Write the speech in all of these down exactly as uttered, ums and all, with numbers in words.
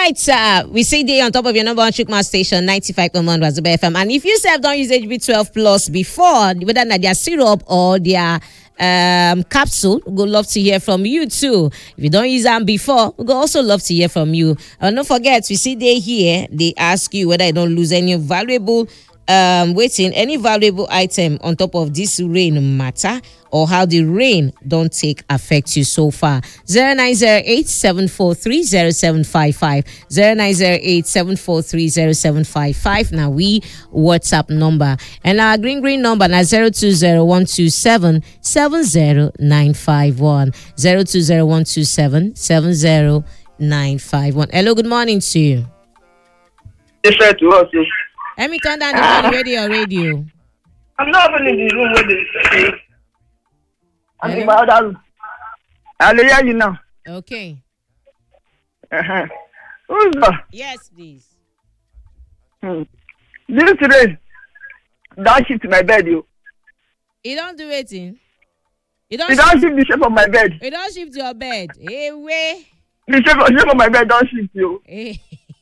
right, uh, we say day on top of your number one Chukma station, ninety-five point one Wazobia F M. And if you have don't use H B twelve plus before, whether that their syrup or their um capsule, we would love to hear from you too. If you don't use them before, we would also love to hear from you. And don't forget, we see they here, they ask you whether you don't lose any valuable um waiting any valuable item on top of this rain matter, or how the rain don't take affect you so far. Zero nine zero eight seven four three zero seven five five zero nine zero eight seven four three zero seven five five. Now we WhatsApp number, and our green green number now zero two zero one two seven seven zero nine five one zero two zero one two seven seven zero nine five one. Hello, good morning to you. It's to us. Let me turn down the uh, radio radio. I'm not even in the room where they say. I'm in my other room. I'll hear you now. Okay. Uh-huh. Who's that? Yes, please. Hmm. This rain, don't shift my bed, you. You don't do it in. You don't, you don't shift the shape of my bed. You don't shift your bed. Hey, way. The shape of, shape of my bed don't shift you. Hey.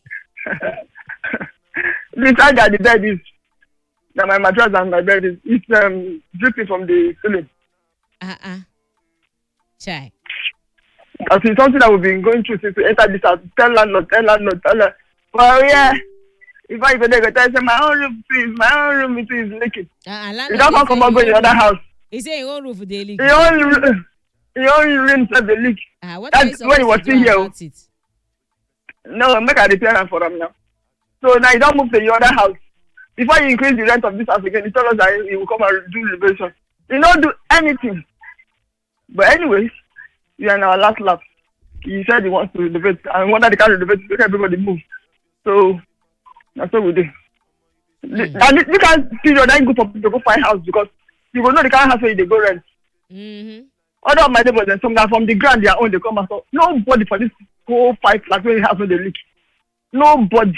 The side that the bed is, that my mattress and my bed is, it's um, dripping from the ceiling. Uh-uh. Chai. I think something that we've been going through since we entered this house. Tell landlord, tell landlord, tell her. Well, yeah. If I go there, go tell her, my own room, please, my own room, it is leaking. Uh-uh, you don't come up go to the other house. He said your own roof, they leak. Your own, your own room said the leak. Uh, what That's when he was still here. It? No, make a repair for him now. So now you don't move to the other house. Before you increase the rent of this house again, you tell us that you will come and do renovation. You don't do anything. But anyways, we are in our last lap. He said he wants to renovate, and one that they can't renovate, make everybody move. So that's what we do. Mm. And this kind of period, I go for people to go find house because you will know the kind of house where they go rent. Mm-hmm. Other of my neighbors and some that from the ground their own they come and so nobody for this whole five flats where they have when they leak. Nobody.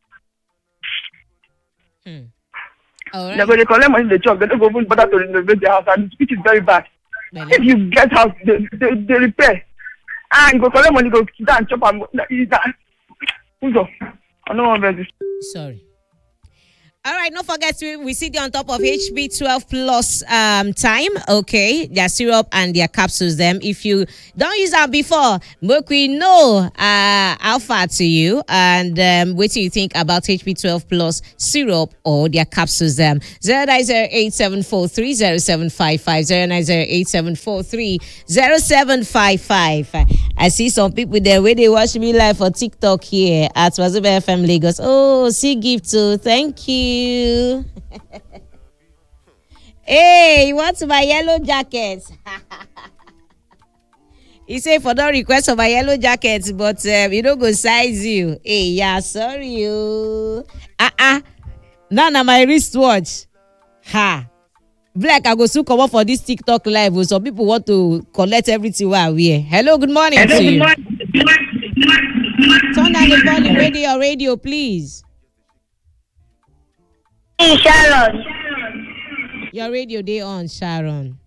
Hmm. All right. They're going to collect money in the job. They don't go even bother to renovate their house, and which is very bad. Well, if you get house, they, they, they repair. And go collect money, go sit down and chop and eat that. Who's up? I don't want to Sorry. All right, don't forget we, we sit on top of H B twelve plus um time. Okay, their syrup and their capsules. Them if you don't use that before, but we know uh how far to you and um, what do you think about H B twelve plus syrup or their capsules? Them zero nine zero eight seven four three zero seven five five zero nine zero eight seven four three zero seven five five. I see some people there where they watch me live for TikTok here at Wazobia F M Lagos. Oh, see gift too. Thank you. Hey, you want my yellow jacket? He say for no request of my yellow jacket, but um, you don't go size you. Hey, yeah, sorry you. Ah uh-uh. Now na my wristwatch. Ha. Black, I go soon come up for this TikTok live. Some people want to collect everything while we wear. Hello, good morning Hello, to good you. Morning. Turn down the volume radio, radio, please. Hey, Sharon. Your radio day on, Sharon.